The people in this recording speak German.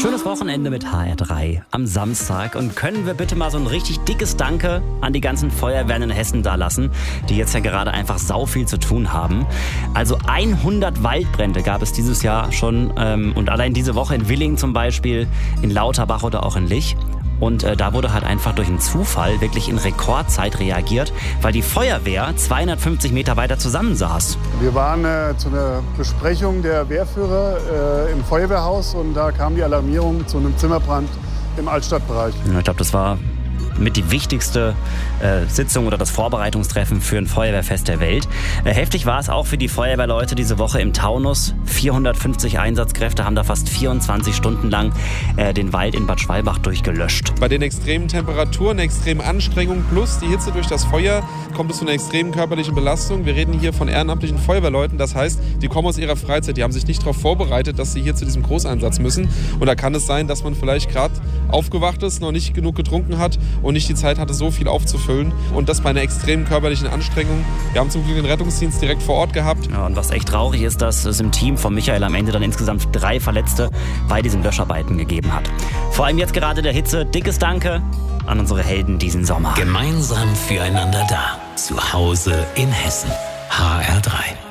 Schönes Wochenende mit HR3 am Samstag. Und können wir bitte mal so ein richtig dickes Danke an die ganzen Feuerwehren in Hessen da lassen, die jetzt ja gerade einfach sau viel zu tun haben. Also 100 Waldbrände gab es dieses Jahr schon und allein diese Woche in Willingen zum Beispiel, in Lauterbach oder auch in Lich. Und da wurde halt einfach durch einen Zufall wirklich in Rekordzeit reagiert, weil die Feuerwehr 250 Meter weiter zusammensaß. Wir waren zu einer Besprechung der Wehrführer im Feuerwehrhaus und da kam die Alarmierung zu einem Zimmerbrand im Altstadtbereich. Ja, ich glaube, das war mit die wichtigste Sitzung oder das Vorbereitungstreffen für ein Feuerwehrfest der Welt. Heftig war es auch für die Feuerwehrleute diese Woche im Taunus. 450 Einsatzkräfte haben da fast 24 Stunden lang den Wald in Bad Schwalbach durchgelöscht. Bei den extremen Temperaturen, extremen Anstrengungen plus die Hitze durch das Feuer kommt es zu einer extremen körperlichen Belastung. Wir reden hier von ehrenamtlichen Feuerwehrleuten. Das heißt, die kommen aus ihrer Freizeit. Die haben sich nicht darauf vorbereitet, dass sie hier zu diesem Großeinsatz müssen. Und da kann es sein, dass man vielleicht gerade aufgewacht ist, noch nicht genug getrunken hat und nicht die Zeit hatte, so viel aufzufüllen. Und das bei einer extremen körperlichen Anstrengung. Wir haben zum Glück den Rettungsdienst direkt vor Ort gehabt. Ja, und was echt traurig ist, dass es im Team von Michael am Ende dann insgesamt 3 Verletzte bei diesen Löscharbeiten gegeben hat. Vor allem jetzt gerade der Hitze. Dickes Danke an unsere Helden diesen Sommer. Gemeinsam füreinander da. Zu Hause in Hessen. HR3.